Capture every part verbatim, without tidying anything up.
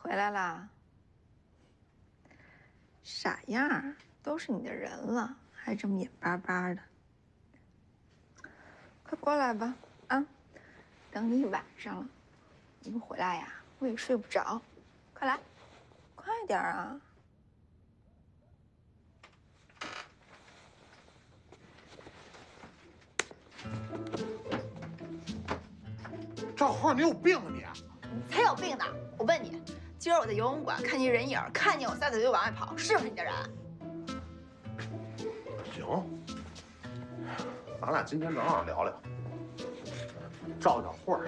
回来啦，傻样儿，都是你的人了，还这么眼巴巴的。快过来吧，啊，等你一晚上了，你不回来呀，我也睡不着。快来，快点啊！ 赵慧，你有病啊你！ 你才有病呢！我问你，今儿我在游泳馆看见一人影，看见我撒腿就往外跑，是不是你的人？ 行，咱俩今天正好聊聊赵小慧。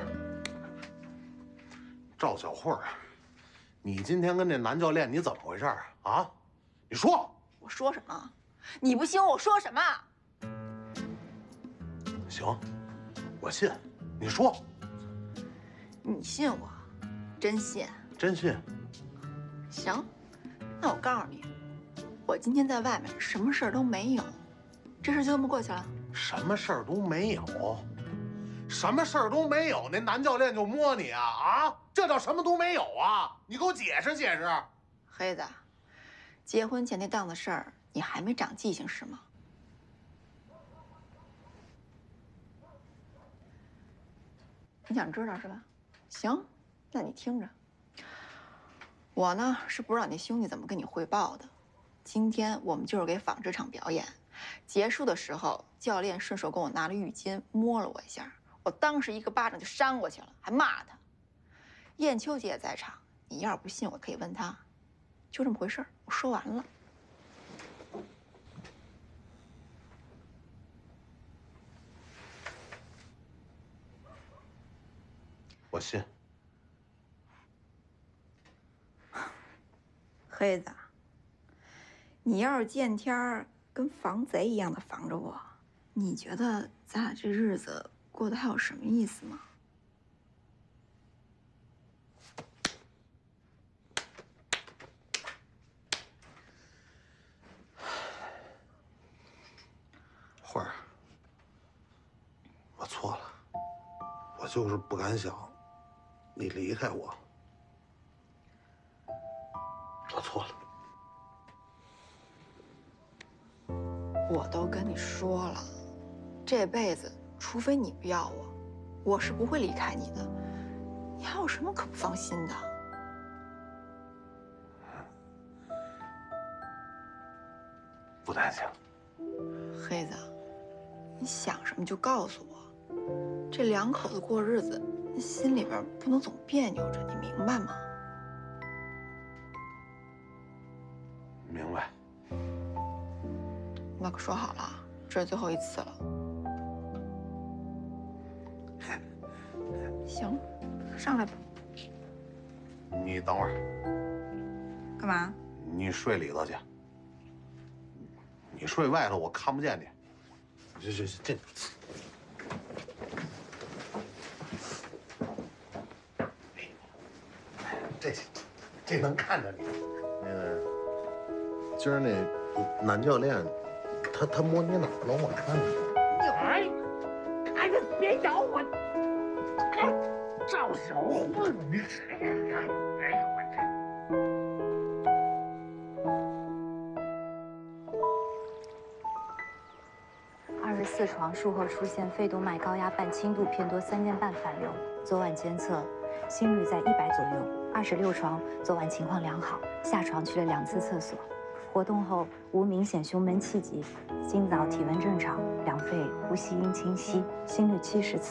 赵小慧，你今天跟那男教练你怎么回事啊？啊，你说。 我说什么？你不信我说什么？ 行，我信。你说。 你信我？真信？ 真信。 行，那我告诉你，我今天在外面什么事儿都没有，这事就这么过去了。 什么事儿都没有，什么事儿都没有，那男教练就摸你啊啊！这叫什么都没有啊！你给我解释解释。 黑子，结婚前那档子事儿，你还没长记性是吗？你想知道是吧？行，那你听着。我呢是不知道你兄弟怎么跟你汇报的。今天我们就是给纺织厂表演，结束的时候，教练顺手跟我拿了浴巾摸了我一下，我当时一个巴掌就扇过去了，还骂他。燕秋姐也在场，你要是不信，我可以问他。就这么回事儿，我说完了。 我信。 黑子，你要是见天儿跟防贼一样的防着我，你觉得咱俩这日子过得还有什么意思吗？ 慧儿，我错了，我就是不敢想你离开我。我错了。 我都跟你说了，这辈子除非你不要我，我是不会离开你的。你还有什么可不放心的？ 不担心了。 黑子，你想什么就告诉我。这两口子过日子，心里边不能总别扭着，你明白吗？ 明白。 那可说好了，这是最后一次了。行，上来吧。 你等会儿。 干嘛？ 你睡里头去。你睡外头，我看不见你。这这这。这这能看着你。那个，今儿那男教练，他他摸你哪儿了？我看看。 哎，哎呀，别咬我！哎，赵小慧，你哎呀，哎呀，我这。 二十四床术后出现肺动脉高压半轻度偏多三间半反流，昨晚监测心率在一百左右。二十六床昨晚情况良好，下床去了两次厕所，活动后无明显胸闷气急，今早体温正常，两肺呼吸音清晰，心率七十次。